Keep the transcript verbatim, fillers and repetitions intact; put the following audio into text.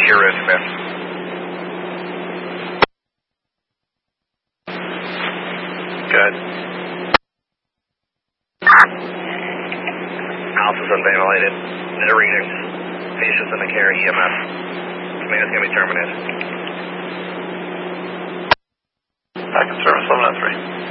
your wristband. Good. Alpha's unventilated. No readings. Patient's in the care E M S. Command is going to be terminated. Back in service, eleven oh three.